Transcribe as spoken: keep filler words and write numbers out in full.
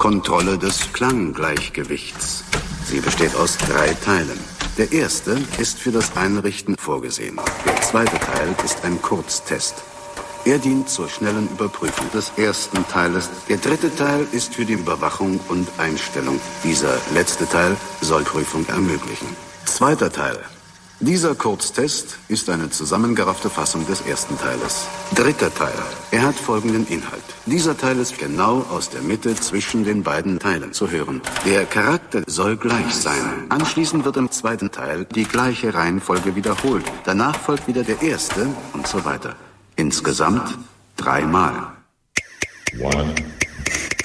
Kontrolle des Klanggleichgewichts. Sie besteht aus drei Teilen. Der erste ist für das Einrichten vorgesehen. Der zweite Teil ist ein Kurztest. Er dient zur schnellen Überprüfung des ersten Teiles. Der dritte Teil ist für die Überwachung und Einstellung. Dieser letzte Teil soll Prüfung ermöglichen. Zweiter Teil. Dieser Kurztest ist eine zusammengeraffte Fassung des ersten Teiles. Dritter Teil. Er hat folgenden Inhalt. Dieser Teil ist genau aus der Mitte zwischen den beiden Teilen zu hören. Der Charakter soll gleich sein. Anschließend wird im zweiten Teil die gleiche Reihenfolge wiederholt. Danach folgt wieder der erste und so weiter. Insgesamt dreimal. One.